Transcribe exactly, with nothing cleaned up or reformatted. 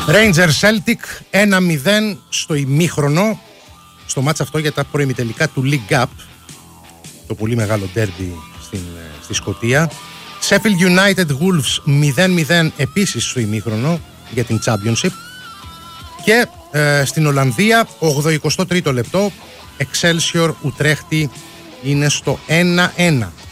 Rangers Celtic ένα μηδέν στο ημίχρονο, στο μάτς αυτό για τα προημιτελικά του League Cup, το πολύ μεγάλο ντέρμπι στην, στη Σκωτία. Sheffield United Wolves μηδέν μηδέν επίσης στο ημίχρονο για την Championship. Και ε, στην Ολλανδία ογδοηκοστό τρίτο λεπτό Excelsior Ουτρέχτη είναι στο ένα ένα.